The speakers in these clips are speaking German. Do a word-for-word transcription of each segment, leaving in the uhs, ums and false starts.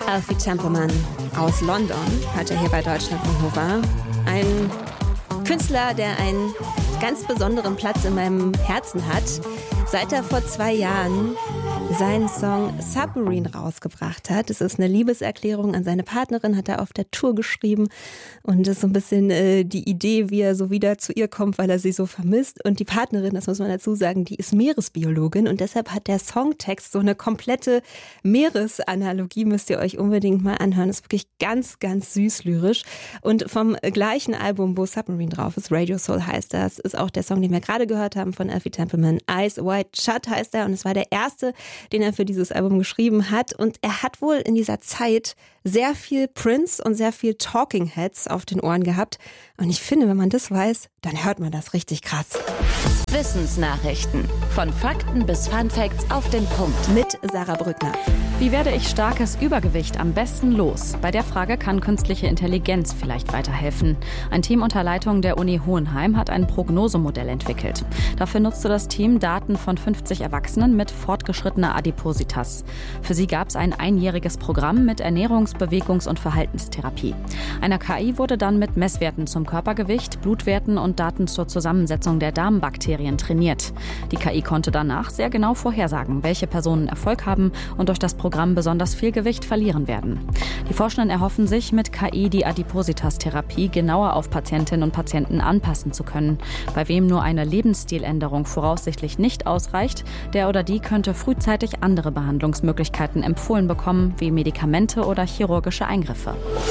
Alfie Templeman aus London hat er hier bei Deutschlandfunk Nova. Ein Künstler, der einen ganz besonderen Platz in meinem Herzen hat, seit er vor zwei Jahren seinen Song Submarine rausgebracht hat. Es ist eine Liebeserklärung an seine Partnerin, hat er auf der Tour geschrieben. Und das ist so ein bisschen äh, die Idee, wie er so wieder zu ihr kommt, weil er sie so vermisst. Und die Partnerin, das muss man dazu sagen, die ist Meeresbiologin. Und deshalb hat der Songtext so eine komplette Meeresanalogie, müsst ihr euch unbedingt mal anhören. Das ist wirklich ganz, ganz süß lyrisch. Und vom gleichen Album, wo Submarine drauf ist, Radio Soul heißt das, ist auch der Song, den wir gerade gehört haben von Alfie Templeman. Eyes Wide Shut heißt er. Und es war der erste, den er für dieses Album geschrieben hat. Und er hat wohl in dieser Zeit sehr viel Prince und sehr viel Talking Heads auf den Ohren gehabt. Und ich finde, wenn man das weiß, dann hört man das richtig krass. Wissensnachrichten. Von Fakten bis Funfacts auf den Punkt. Mit Sarah Brückner. Wie werde ich starkes Übergewicht am besten los? Bei der Frage kann künstliche Intelligenz vielleicht weiterhelfen. Ein Team unter Leitung der Uni Hohenheim hat ein Prognosemodell entwickelt. Dafür nutzte das Team Daten von fünfzig Erwachsenen mit fortgeschrittener Adipositas. Für sie gab es ein einjähriges Programm mit Ernährungs-, Bewegungs- und Verhaltenstherapie. Einer K I wurde dann mit Messwerten zum Körpergewicht, Blutwerten und Daten zur Zusammensetzung der Darmbakterien trainiert. Die K I konnte danach sehr genau vorhersagen, welche Personen Erfolg haben und durch das Programm besonders viel Gewicht verlieren werden. Die Forschenden erhoffen sich, mit K I die Adipositas-Therapie genauer auf Patientinnen und Patienten anpassen zu können. Bei wem nur eine Lebensstiländerung voraussichtlich nicht ausreicht, der oder die könnte frühzeitig andere Behandlungsmöglichkeiten empfohlen bekommen, wie Medikamente oder chirurgische Eingriffe.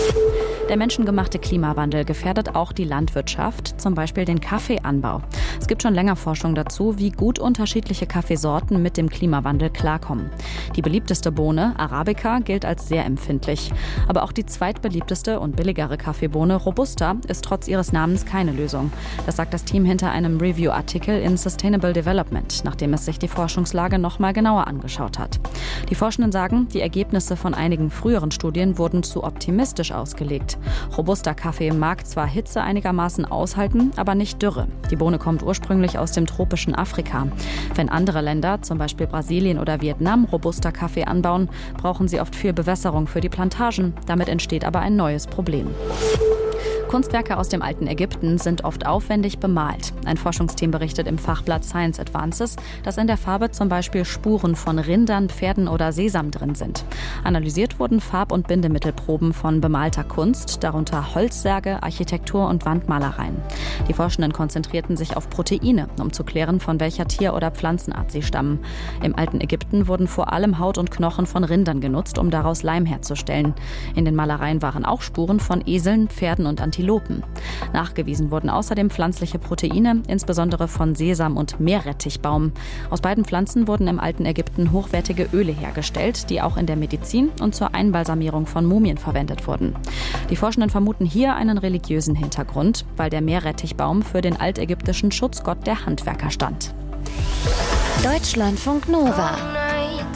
Der menschengemachte Klimawandel gefährdet auch die Landwirtschaft, zum Beispiel den Kaffeeanbau. Es gibt schon länger Forschung dazu, wie gut unterschiedliche Kaffeesorten mit dem Klimawandel klarkommen. Die beliebteste Bohne, Arabica, gilt als sehr empfindlich. Aber auch die zweitbeliebteste und billigere Kaffeebohne, Robusta, ist trotz ihres Namens keine Lösung. Das sagt das Team hinter einem Review-Artikel in Sustainable Development, nachdem es sich die Forschungslage noch mal genauer angeschaut hat. Die Forschenden sagen, die Ergebnisse von einigen früheren Studien wurden zu optimistisch ausgelegt. Robusta-Kaffee mag zwar Hitze einigermaßen aushalten, aber nicht Dürre. Die Bohne kommt ursprünglich aus dem tropischen Afrika. Wenn andere Länder, zum Beispiel Brasilien oder Vietnam, Robusta-Kaffee anbauen, brauchen sie oft viel Bewässerung für die Plantagen. Damit entsteht aber ein neues Problem. Kunstwerke aus dem alten Ägypten sind oft aufwendig bemalt. Ein Forschungsteam berichtet im Fachblatt Science Advances, dass in der Farbe zum Beispiel Spuren von Rindern, Pferden oder Sesam drin sind. Analysiert wurden Farb- und Bindemittelproben von bemalter Kunst, darunter Holzsärge, Architektur und Wandmalereien. Die Forschenden konzentrierten sich auf Proteine, um zu klären, von welcher Tier- oder Pflanzenart sie stammen. Im alten Ägypten wurden vor allem Haut und Knochen von Rindern genutzt, um daraus Leim herzustellen. In den Malereien waren auch Spuren von Eseln, Pferden und Antilopen. Nachgewiesen wurden außerdem pflanzliche Proteine, insbesondere von Sesam und Meerrettichbaum. Aus beiden Pflanzen wurden im alten Ägypten hochwertige Öle hergestellt, die auch in der Medizin und zur Einbalsamierung von Mumien verwendet wurden. Die Forschenden vermuten hier einen religiösen Hintergrund, weil der Meerrettichbaum für den altägyptischen Schutzgott der Handwerker stand. Deutschlandfunk Nova.